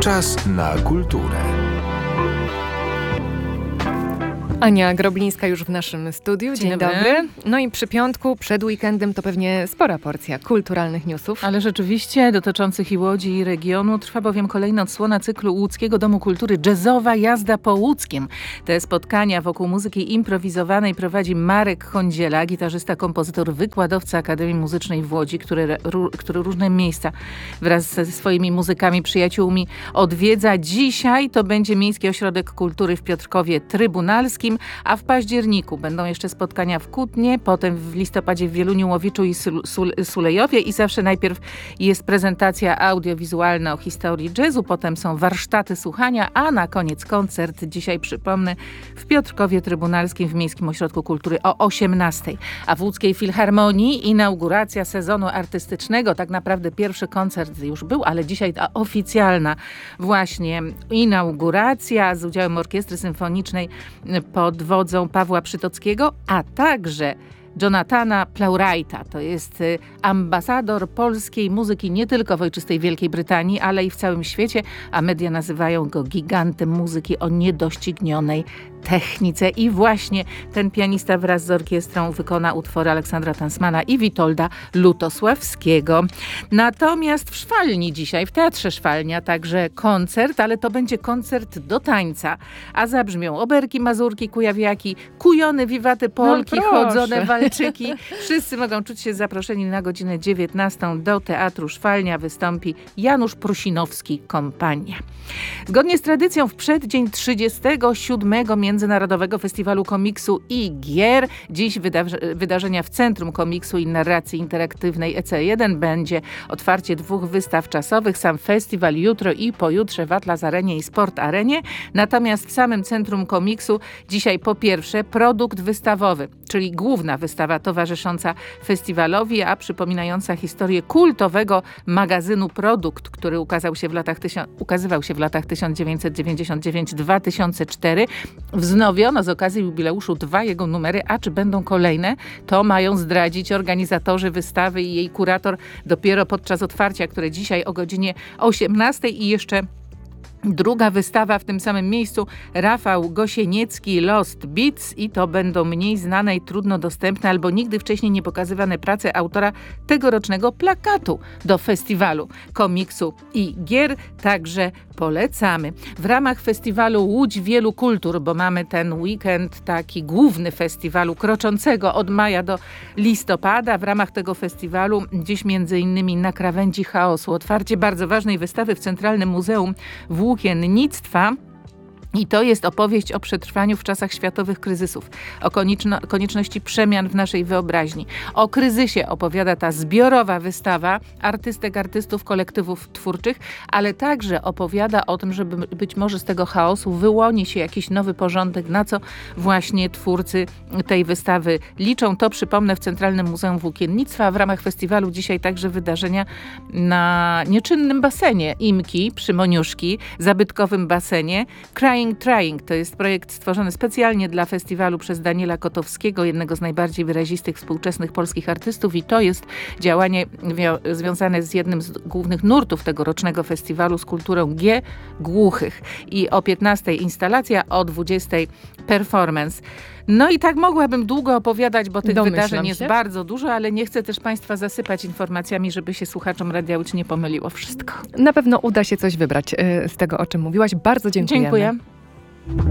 Czas na kulturę. Ania Groblińska już w naszym studiu. Dzień dobry. No i przy piątku, przed weekendem to pewnie spora porcja kulturalnych newsów. Ale rzeczywiście dotyczących i Łodzi, i regionu. Trwa bowiem kolejna odsłona cyklu Łódzkiego Domu Kultury Jazzowa jazda po łódzkiem. Te spotkania wokół muzyki improwizowanej prowadzi Marek Hondziela, gitarzysta, kompozytor, wykładowca Akademii Muzycznej w Łodzi, który różne miejsca wraz ze swoimi muzykami, przyjaciółmi odwiedza. Dzisiaj to będzie Miejski Ośrodek Kultury w Piotrkowie Trybunalskim, a w październiku będą jeszcze spotkania w Kutnie, potem w listopadzie w Wieluniu, Łowiczu i Sulejowie i zawsze najpierw jest prezentacja audiowizualna o historii jazzu, potem są warsztaty słuchania, a na koniec koncert. Dzisiaj przypomnę w Piotrkowie Trybunalskim w Miejskim Ośrodku Kultury o 18:00. A w Łódzkiej Filharmonii inauguracja sezonu artystycznego. Tak naprawdę pierwszy koncert już był, ale dzisiaj ta oficjalna właśnie inauguracja z udziałem Orkiestry Symfonicznej pod wodzą Pawła Przytockiego, a także Jonathana Plowrighta. To jest ambasador polskiej muzyki nie tylko w ojczystej Wielkiej Brytanii, ale i w całym świecie, a media nazywają go gigantem muzyki o niedoścignionej technice. I właśnie ten pianista wraz z orkiestrą wykona utwory Aleksandra Tansmana i Witolda Lutosławskiego. Natomiast w Szwalni dzisiaj, w Teatrze Szwalnia także koncert, ale to będzie koncert do tańca. A zabrzmią oberki, mazurki, kujawiaki, kujony, wiwaty, polki, chodzone walczyki. Wszyscy mogą czuć się zaproszeni na godzinę 19:00 do Teatru Szwalnia. Wystąpi Janusz Prusinowski Kompania. Zgodnie z tradycją w przeddzień 37. Międzynarodowego Festiwalu Komiksu i Gier. Dziś wydarzenia w Centrum Komiksu i Narracji Interaktywnej EC1. Będzie otwarcie 2 wystaw czasowych. Sam festiwal jutro i pojutrze w Atlas Arenie i Sport Arenie. Natomiast w samym Centrum Komiksu dzisiaj po pierwsze produkt wystawowy, czyli główna wystawa towarzysząca festiwalowi, a przypominająca historię kultowego magazynu Produkt, który ukazywał się w latach 1999-2004. Wznowiono z okazji jubileuszu 2 jego numery, a czy będą kolejne, to mają zdradzić organizatorzy wystawy i jej kurator dopiero podczas otwarcia, które dzisiaj o godzinie 18:00 i jeszcze druga wystawa w tym samym miejscu, Rafał Gosieniecki, Lost Beats, i to będą mniej znane i trudno dostępne albo nigdy wcześniej nie pokazywane prace autora tegorocznego plakatu do festiwalu komiksu i gier. Także polecamy. W ramach festiwalu Łódź Wielu Kultur, bo mamy ten weekend taki główny festiwalu kroczącego od maja do listopada. W ramach tego festiwalu dziś między innymi Na krawędzi chaosu otwarcie bardzo ważnej wystawy w Centralnym Muzeum Włókiennictwa. I to jest opowieść o przetrwaniu w czasach światowych kryzysów, o konieczności przemian w naszej wyobraźni. O kryzysie opowiada ta zbiorowa wystawa artystek, artystów, kolektywów twórczych, ale także opowiada o tym, żeby być może z tego chaosu wyłoni się jakiś nowy porządek, na co właśnie twórcy tej wystawy liczą. To przypomnę w Centralnym Muzeum Włókiennictwa. W ramach festiwalu dzisiaj także wydarzenia na nieczynnym basenie Imki przy Moniuszki, zabytkowym basenie. Trying to jest projekt stworzony specjalnie dla festiwalu przez Daniela Kotowskiego, jednego z najbardziej wyrazistych współczesnych polskich artystów, i to jest działanie związane z jednym z głównych nurtów tegorocznego festiwalu, z kulturą głuchych. I o 15:00 instalacja, o 20:00 performance. No i tak mogłabym długo opowiadać, bo tych wydarzeń jest bardzo dużo, ale nie chcę też Państwa zasypać informacjami, żeby się słuchaczom Radia Łódź nie pomyliło wszystko. Na pewno uda się coś wybrać z tego, o czym mówiłaś. Bardzo dziękujemy. Dziękuję.